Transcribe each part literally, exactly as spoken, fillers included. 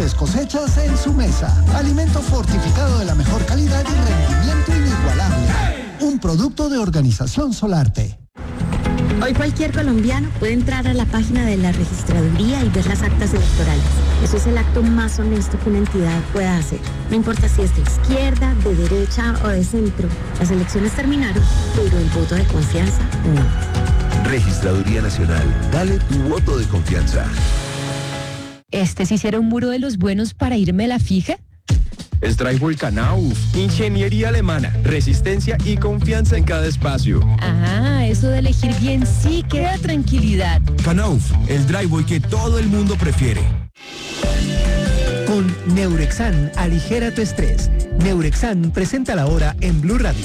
mejores cosechas en su mesa. Alimento fortificado de la mejor calidad y rendimiento inigualable. Un producto de Organización Solarte. Hoy cualquier colombiano puede entrar a la página de la registraduría y ver las actas electorales. Eso es el acto más honesto que una entidad pueda hacer. No importa si es de izquierda, de derecha o de centro. Las elecciones terminaron, pero el voto de confianza no. Registraduría Nacional. Dale tu voto de confianza. ¿Este sí será un muro de los buenos para irme a la fija? Strike Knauf, ingeniería alemana, resistencia y confianza en cada espacio. Ah, eso de elegir bien sí que da tranquilidad. Knauf, el driveway que todo el mundo prefiere. Con Neurexan, aligera tu estrés. Neurexan presenta la hora en Blue Radio.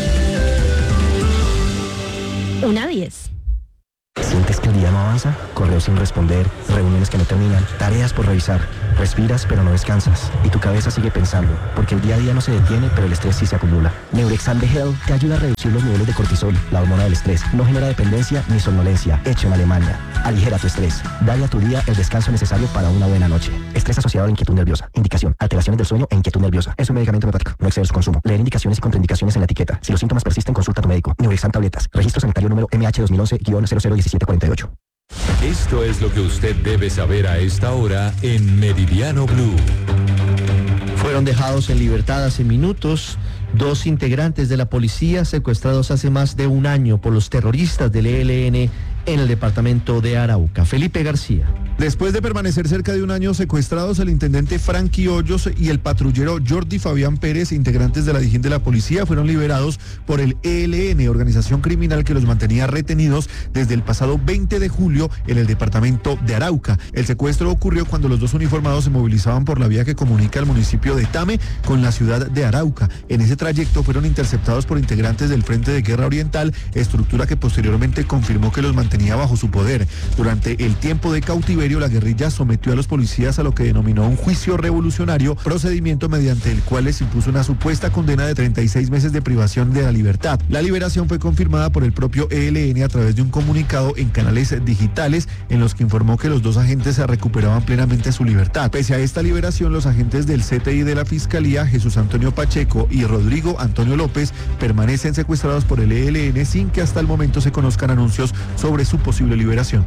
Una diez. ¿Sientes que el día no avanza? Correos sin responder, reuniones que no terminan, tareas por revisar. Respiras pero no descansas y tu cabeza sigue pensando, porque el día a día no se detiene, pero el estrés sí se acumula. Neurexan de Hell te ayuda a reducir los niveles de cortisol, la hormona del estrés. No genera dependencia ni somnolencia. Hecho en Alemania. Aligera tu estrés. Dale a tu día el descanso necesario para una buena noche. Estrés asociado a inquietud nerviosa. Indicación: alteraciones del sueño e inquietud nerviosa. Es un medicamento homeopático. No excede su consumo. Leer indicaciones y contraindicaciones en la etiqueta. Si los síntomas persisten, consulta a tu médico. Neurexan tabletas. Registro sanitario número M H dos mil once guion cero cero diecisiete cuarenta y ocho. Esto es lo que usted debe saber a esta hora en Meridiano Blue. Fueron dejados en libertad hace minutos dos integrantes de la policía secuestrados hace más de un año por los terroristas del E L N en el departamento de Arauca. Felipe García. Después de permanecer cerca de un año secuestrados, el intendente Frankie Hoyos y el patrullero Jordi Fabián Pérez, integrantes de la Dijín de la policía, fueron liberados por el E L N, organización criminal que los mantenía retenidos desde el pasado veinte de julio en el departamento de Arauca. El secuestro ocurrió cuando los dos uniformados se movilizaban por la vía que comunica el municipio de Tame con la ciudad de Arauca. En ese trayecto fueron interceptados por integrantes del Frente de Guerra Oriental, estructura que posteriormente confirmó que los mantenía bajo su poder. Durante el tiempo de cautiverio, la guerrilla sometió a los policías a lo que denominó un juicio revolucionario, procedimiento mediante el cual les impuso una supuesta condena de treinta y seis meses de privación de la libertad. La liberación fue confirmada por el propio E L N a través de un comunicado en canales digitales en los que informó que los dos agentes se recuperaban plenamente su libertad. Pese a esta liberación, los agentes del C T I de la Fiscalía, Jesús Antonio Pacheco y Rodrigo Antonio López, permanecen secuestrados por el E L N sin que hasta el momento se conozcan anuncios sobre su posible liberación.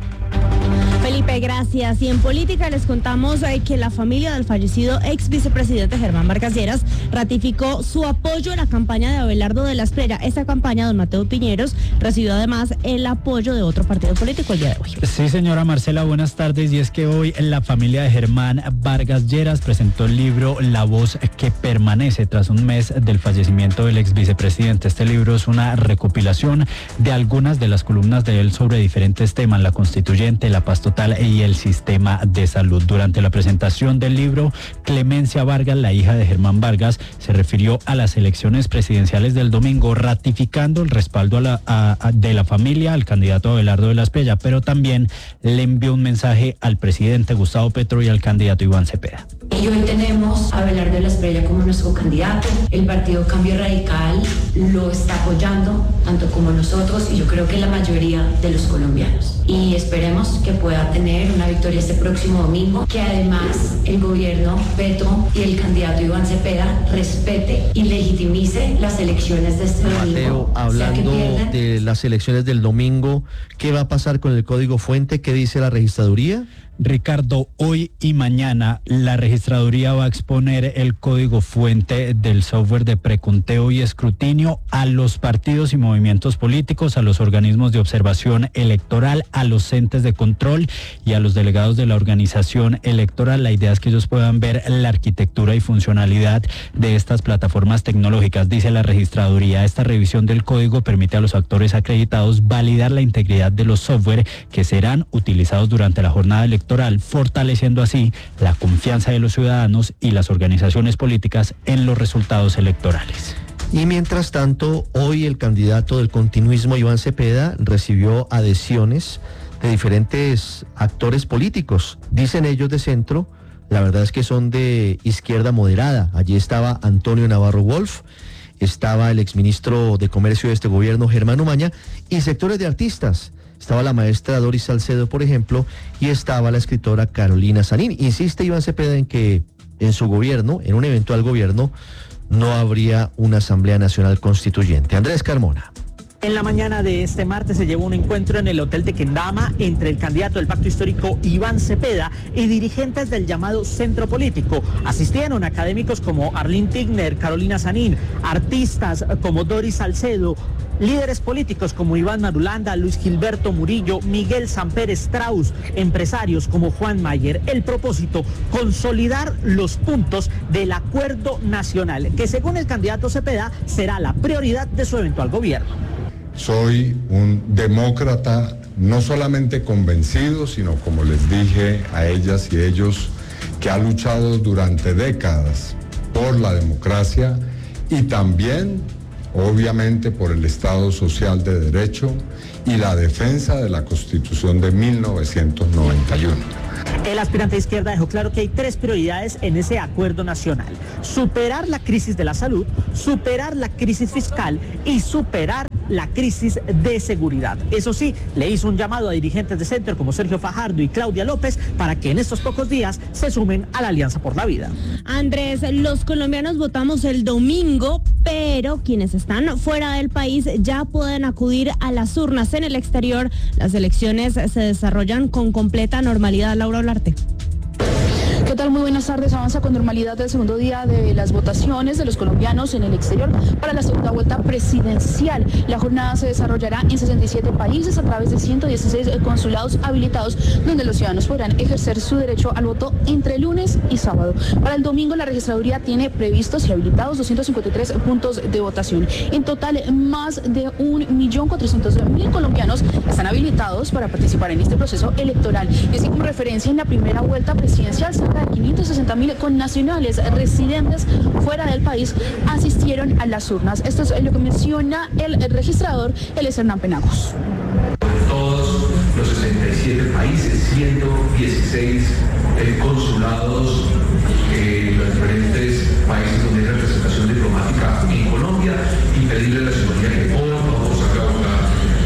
Felipe, gracias. Y en política les contamos eh, que la familia del fallecido ex vicepresidente Germán Vargas Lleras ratificó su apoyo a la campaña de Abelardo de la Espriella. Esta campaña, don Mateo Piñeros, recibió además el apoyo de otro partido político el día de hoy. Sí, señora Marcela, buenas tardes. Y es que hoy la familia de Germán Vargas Lleras presentó el libro La Voz que Permanece tras un mes del fallecimiento del ex vicepresidente. Este libro es una recopilación de algunas de las columnas de él sobre diferentes temas: la constituyente, la paz total y el sistema de salud. Durante la presentación del libro, Clemencia Vargas, la hija de Germán Vargas, se refirió a las elecciones presidenciales del domingo, ratificando el respaldo a la, a, a, de la familia al candidato Abelardo de la Espriella, pero también le envió un mensaje al presidente Gustavo Petro y al candidato Iván Cepeda. Y hoy tenemos a Abelardo de la Espriella como nuestro candidato. El partido Cambio Radical lo está apoyando, tanto como nosotros, y yo creo que la mayoría de los colombianos. Y esperemos que pueda tener una victoria este próximo domingo, que además el gobierno Petro y el candidato Iván Cepeda respete y legitimice las elecciones de este domingo. Mateo, hablando de las elecciones del domingo, ¿qué va a pasar con el código fuente? ¿Qué dice la registraduría? Ricardo, hoy y mañana la registraduría va a exponer el código fuente del software de preconteo y escrutinio a los partidos y movimientos políticos, a los organismos de observación electoral, a los entes de control y a los delegados de la organización electoral. La idea es que ellos puedan ver la arquitectura y funcionalidad de estas plataformas tecnológicas. Dice la registraduría, esta revisión del código permite a los actores acreditados validar la integridad de los software que serán utilizados durante la jornada electoral, fortaleciendo así la confianza de los ciudadanos y las organizaciones políticas en los resultados electorales. Y mientras tanto, hoy el candidato del continuismo, Iván Cepeda, recibió adhesiones de diferentes actores políticos. Dicen ellos de centro, la verdad es que son de izquierda moderada. Allí estaba Antonio Navarro Wolf, estaba el exministro de Comercio de este gobierno, Germán Umaña, y sectores de artistas. Estaba la maestra Doris Salcedo, por ejemplo, y estaba la escritora Carolina Sanín. Insiste Iván Cepeda en que en su gobierno, en un eventual gobierno, no habría una Asamblea Nacional Constituyente. Andrés Carmona. En la mañana de este martes se llevó un encuentro en el Hotel Tequendama entre el candidato del Pacto Histórico Iván Cepeda y dirigentes del llamado Centro Político. Asistieron académicos como Arlene Tigner, Carolina Sanín, artistas como Doris Salcedo, líderes políticos como Iván Marulanda, Luis Gilberto Murillo, Miguel Samper Strauss, empresarios como Juan Mayer. El propósito, consolidar los puntos del acuerdo nacional, que según el candidato Cepeda será la prioridad de su eventual gobierno. Soy un demócrata no solamente convencido, sino como les dije a ellas y ellos, que ha luchado durante décadas por la democracia y también, obviamente, por el Estado Social de Derecho y la defensa de la Constitución de mil novecientos noventa y uno. El aspirante de izquierda dejó claro que hay tres prioridades en ese acuerdo nacional: superar la crisis de la salud, superar la crisis fiscal y superar la crisis de seguridad. Eso sí, le hizo un llamado a dirigentes de centro como Sergio Fajardo y Claudia López para que en estos pocos días se sumen a la Alianza por la Vida. Andrés, los colombianos votamos el domingo, pero quienes están fuera del país ya pueden acudir a las urnas en el exterior. Las elecciones se desarrollan con completa normalidad. Laura Olarte. ¿Qué tal? Muy buenas tardes. Avanza con normalidad el segundo día de las votaciones de los colombianos en el exterior para la segunda vuelta presidencial. La jornada se desarrollará en sesenta y siete países a través de ciento dieciséis consulados habilitados, donde los ciudadanos podrán ejercer su derecho al voto entre lunes y sábado. Para el domingo, la registraduría tiene previstos y habilitados doscientos cincuenta y tres puntos de votación. En total, más de un millón cuatrocientos mil colombianos están habilitados para participar en este proceso electoral. Y así como referencia, en la primera vuelta presidencial, cerca de quinientos sesenta mil connacionales residentes fuera del país asistieron a las urnas. Esto es lo que menciona el registrador, él es Hernán Penagos. Todos los sesenta y siete países, ciento dieciséis eh, consulados eh, en los diferentes países donde hay representación diplomática en Colombia, y pedirle a la ciudadanía que por favor salga a votar,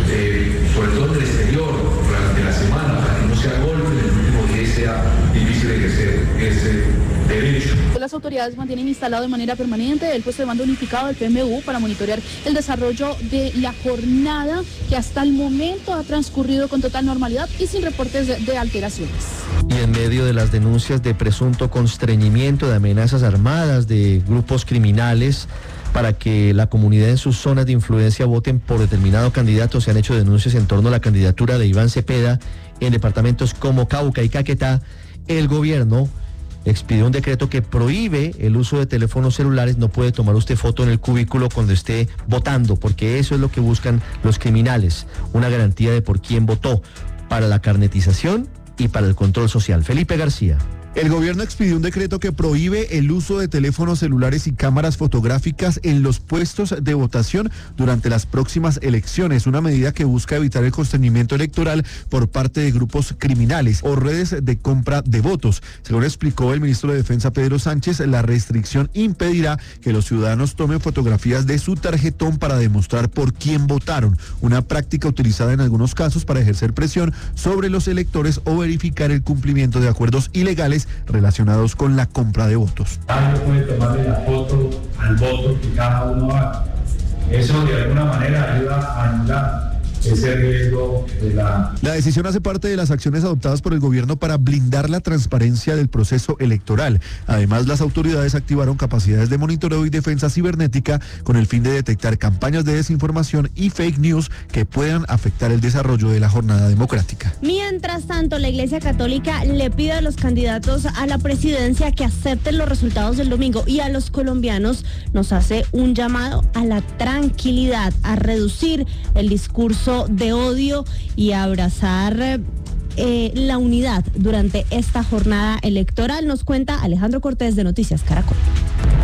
eh, sobre todo en el exterior, durante la semana, para que no sea golpe en el último día y sea difícil ejercer ese derecho. Las autoridades mantienen instalado de manera permanente el puesto de mando unificado del P M U para monitorear el desarrollo de la jornada, que hasta el momento ha transcurrido con total normalidad y sin reportes de, de alteraciones. Y en medio de las denuncias de presunto constreñimiento, de amenazas armadas de grupos criminales para que la comunidad en sus zonas de influencia voten por determinado candidato, se han hecho denuncias en torno a la candidatura de Iván Cepeda en departamentos como Cauca y Caquetá. El gobierno expidió un decreto que prohíbe el uso de teléfonos celulares. No puede tomar usted foto en el cubículo cuando esté votando, porque eso es lo que buscan los criminales, una garantía de por quién votó, para la carnetización y para el control social. Felipe García. El gobierno expidió un decreto que prohíbe el uso de teléfonos celulares y cámaras fotográficas en los puestos de votación durante las próximas elecciones, una medida que busca evitar el constreñimiento electoral por parte de grupos criminales o redes de compra de votos. Según explicó el ministro de Defensa Pedro Sánchez, la restricción impedirá que los ciudadanos tomen fotografías de su tarjetón para demostrar por quién votaron, una práctica utilizada en algunos casos para ejercer presión sobre los electores o verificar el cumplimiento de acuerdos ilegales relacionados con la compra de votos. Alguien puede tomarle la foto al voto que cada uno haga. Eso de alguna manera ayuda a anular ese riesgo de la... La decisión hace parte de las acciones adoptadas por el gobierno para blindar la transparencia del proceso electoral. Además, las autoridades activaron capacidades de monitoreo y defensa cibernética con el fin de detectar campañas de desinformación y fake news que puedan afectar el desarrollo de la jornada democrática. Mientras tanto, la Iglesia Católica le pide a los candidatos a la presidencia que acepten los resultados del domingo, y a los colombianos nos hace un llamado a la tranquilidad, a reducir el discurso de odio y a abrazar eh, la unidad durante esta jornada electoral. Nos cuenta Alejandro Cortés de Noticias Caracol.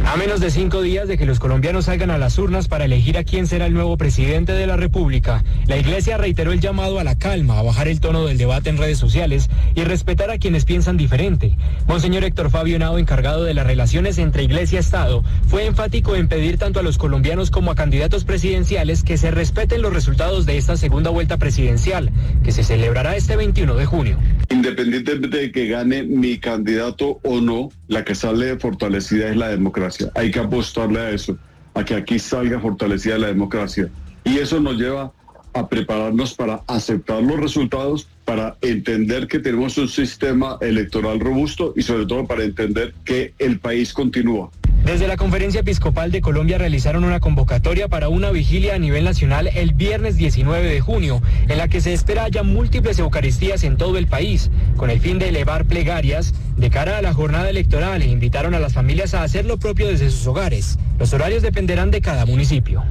A menos de cinco días de que los colombianos salgan a las urnas para elegir a quién será el nuevo presidente de la República, la Iglesia reiteró el llamado a la calma, a bajar el tono del debate en redes sociales y respetar a quienes piensan diferente. Monseñor Héctor Fabio Henao, encargado de las relaciones entre Iglesia y Estado, fue enfático en pedir tanto a los colombianos como a candidatos presidenciales que se respeten los resultados de esta segunda vuelta presidencial, que se celebrará este veintiuno de junio. Independientemente de que gane mi candidato o no, la que sale fortalecida es la democracia. Hay que apostarle a eso, a que aquí salga fortalecida la democracia. Y eso nos lleva a prepararnos para aceptar los resultados, para entender que tenemos un sistema electoral robusto y sobre todo para entender que el país continúa. Desde la Conferencia Episcopal de Colombia realizaron una convocatoria para una vigilia a nivel nacional el viernes diecinueve de junio, en la que se espera haya múltiples eucaristías en todo el país, con el fin de elevar plegarias de cara a la jornada electoral, e invitaron a las familias a hacer lo propio desde sus hogares. Los horarios dependerán de cada municipio.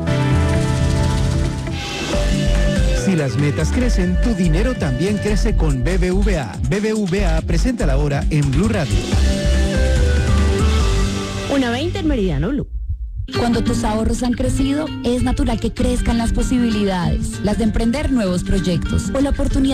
Si las metas crecen, tu dinero también crece con B B V A. B B V A presenta la hora en Blue Radio. una veinte en Meridiano Blue. Cuando tus ahorros han crecido, es natural que crezcan las posibilidades, las de emprender nuevos proyectos o la oportunidad